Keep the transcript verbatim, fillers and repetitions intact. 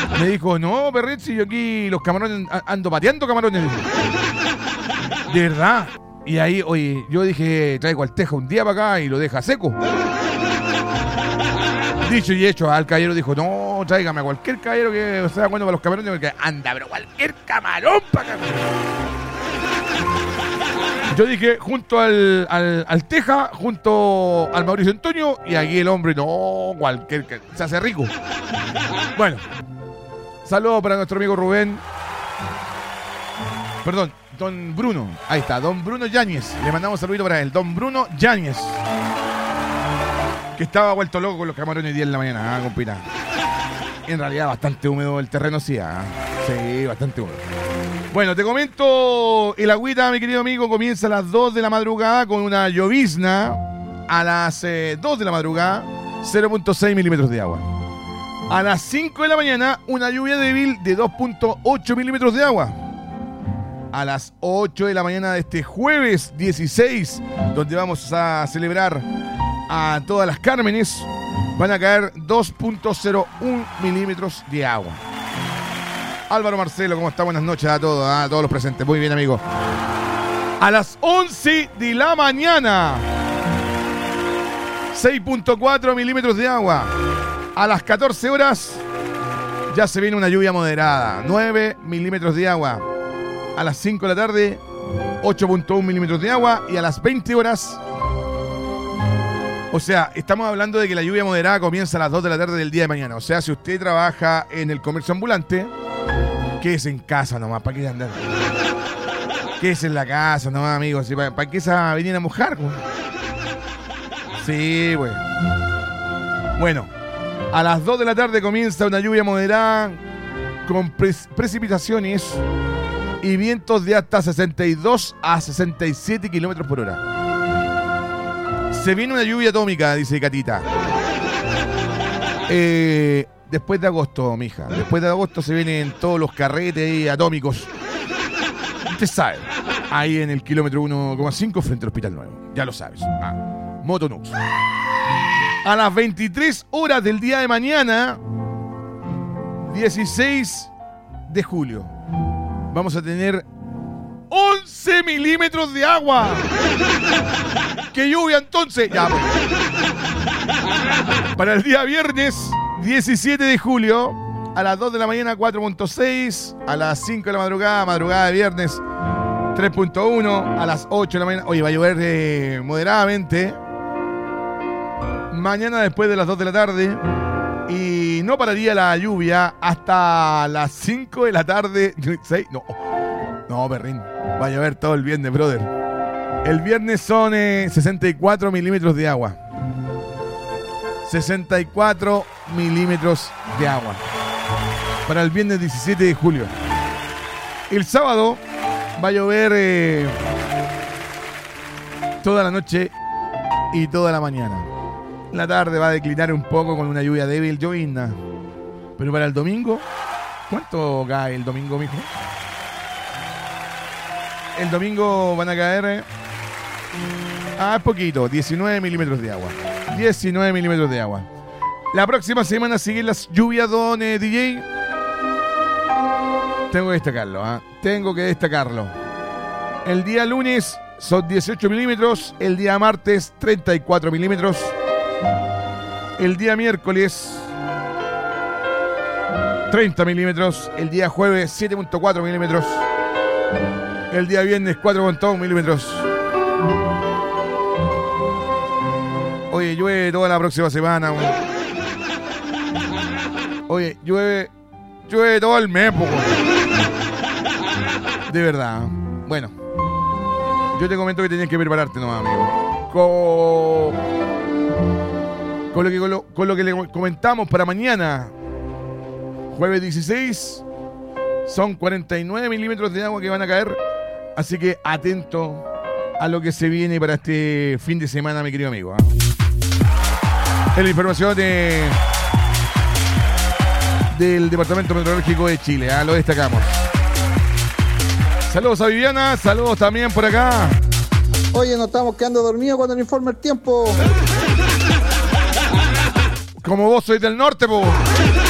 Me dijo, no, Perrezzi, yo aquí los camarones, ando pateando camarones. De verdad. Y ahí, oye, yo dije, traigo al Teja un día para acá y lo deja seco. Dicho y hecho, al caballero dijo, no, tráigame a cualquier caballero que sea bueno para los camarones, porque anda, pero cualquier camarón para acá. Yo dije, junto al, al, al Teja, junto al Mauricio Antonio, y aquí el hombre, no, cualquier, se hace rico. Bueno, saludos para nuestro amigo Rubén. Perdón, don Bruno, ahí está, don Bruno Yáñez. Le mandamos un saludito para él, don Bruno Yáñez. Que estaba vuelto loco con los camarones diez en la mañana, ah, compita. En realidad bastante húmedo el terreno, sí, ah. Sí, bastante húmedo. Bueno, te comento, el agüita, mi querido amigo, comienza a las dos de la madrugada con una llovizna. A las eh, dos de la madrugada, cero punto seis milímetros de agua. A las cinco de la mañana, una lluvia débil de dos punto ocho milímetros de agua. A las ocho de la mañana de este jueves dieciséis, donde vamos a celebrar a todas las Cármenes, van a caer dos punto cero uno milímetros de agua. Álvaro Marcelo, ¿cómo está? Buenas noches a todos, a todos los presentes. Muy bien, amigo. A las once de la mañana, seis punto cuatro milímetros de agua. A las catorce horas, ya se viene una lluvia moderada, nueve milímetros de agua. A las cinco de la tarde, ocho punto uno milímetros de agua. Y a las veinte horas, o sea, estamos hablando de que la lluvia moderada comienza a las dos de la tarde del día de mañana. O sea, si usted trabaja en el comercio ambulante, quédese en casa nomás, ¿para qué andar? Quédese en la casa nomás, amigos. ¿Para, ¿Para qué se va a venir a mojar? Güey? Sí, güey. Bueno, a las dos de la tarde comienza una lluvia moderada con pre- precipitaciones y vientos de hasta sesenta y dos a sesenta y siete kilómetros por hora. Se viene una lluvia atómica, dice Catita. Eh, después de agosto, mija. Después de agosto se vienen todos los carretes atómicos. Usted sabe. Ahí en el kilómetro uno coma cinco frente al Hospital Nuevo. Ya lo sabes. Ah, Motonux. A las veintitrés horas del día de mañana, dieciséis de julio, vamos a tener once milímetros de agua. ¡Qué lluvia entonces! Ya, pues. Para el día viernes, diecisiete de julio, a las dos de la mañana, cuatro punto seis. A las cinco de la madrugada, madrugada de viernes, tres punto uno. A las ocho de la mañana, oye, va a llover eh, moderadamente. Mañana después de las dos de la tarde. Y no pararía la lluvia hasta las cinco de la tarde. ¿seis? No, no, perrín. Va a llover todo el viernes, brother. El viernes son eh, sesenta y cuatro milímetros de agua. sesenta y cuatro milímetros de agua. Para el viernes diecisiete de julio. El sábado va a llover eh, toda la noche y toda la mañana. La tarde va a declinar un poco con una lluvia débil, llovizna. Pero para el domingo, ¿cuánto cae el domingo, mijo? El domingo van a caer... Eh, Ah, poquito, diecinueve milímetros de agua. diecinueve milímetros de agua. La próxima semana siguen las lluvias, don eh, D J. Tengo que destacarlo, ¿ah? ¿eh? Tengo que destacarlo. El día lunes son dieciocho milímetros. El día martes, treinta y cuatro milímetros. El día miércoles, treinta milímetros. El día jueves, siete punto cuatro milímetros. El día viernes, cuatro punto uno milímetros. Oye, llueve toda la próxima semana. Güey. Oye, llueve, llueve todo el mes, poco. De verdad. Bueno, yo te comento que tenías que prepararte nomás, amigo. Con, con, lo que, con, lo, con lo que le comentamos para mañana, jueves dieciséis, son cuarenta y nueve milímetros de agua que van a caer. Así que atento a lo que se viene para este fin de semana, mi querido amigo. ¿eh? En la información de, del Departamento Meteorológico de Chile, ¿eh? Lo destacamos. Saludos a Viviana, saludos también por acá. Oye, nos estamos quedando dormidos cuando nos informa el tiempo. Como vos sois del norte, po.